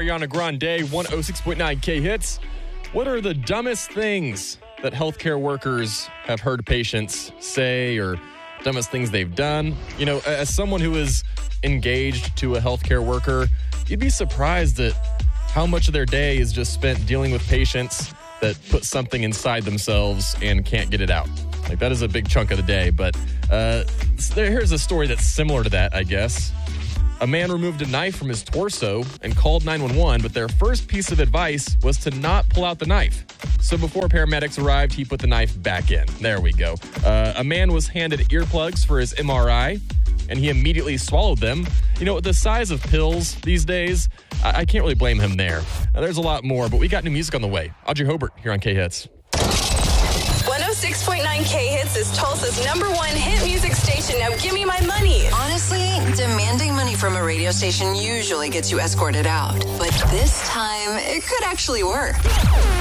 Ariana Grande, 106.9 K Hits. What are the dumbest things that healthcare workers have heard patients say, or dumbest things they've done? You know, as someone who is engaged to a healthcare worker, you'd be surprised at how much of their day is just spent dealing with patients that put something inside themselves and can't get it out. Like, that is a big chunk of the day. But here's a story that's similar to that, I guess. A man removed a knife from his torso and called 911, but their first piece of advice was to not pull out the knife. So before paramedics arrived, he put the knife back in. There we go. A man was handed earplugs for his MRI, and he immediately swallowed them. You know, the size of pills these days, I can't really blame him there. There's a lot more, but we got new music on the way. Audrey Hobart here on K-Hits. 106.9 K-Hits is Tulsa's #1 hit music station. Now give me my money. Honestly, demanding money from a radio station usually gets you escorted out. But this time, it could actually work.